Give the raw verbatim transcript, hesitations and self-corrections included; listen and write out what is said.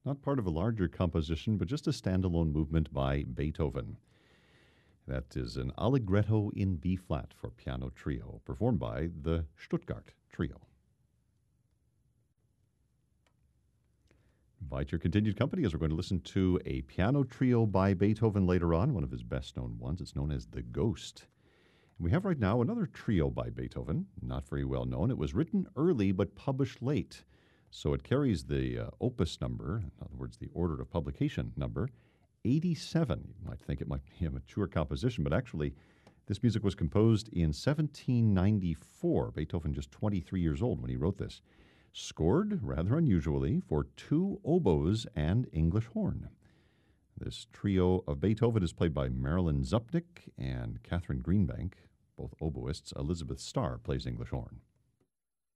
not part of a larger composition, but just a standalone movement by Beethoven. That is an Allegretto in B-flat for piano trio, performed by the Stuttgart Trio. Invite your continued company as we're going to listen to a piano trio by Beethoven later on, one of his best-known ones. It's known as The Ghost. And we have right now another trio by Beethoven, not very well known. It was written early but published late, so it carries the uh, opus number, in other words, the order of publication number, eighty-seven. You might think it might be a mature composition, but actually this music was composed in seventeen ninety-four. Beethoven just twenty-three years old when he wrote this. Scored, rather unusually, for two oboes and English horn. This trio of Beethoven is played by Marilyn Zupnik and Catherine Greenbank, both oboists. Elizabeth Starr plays English horn.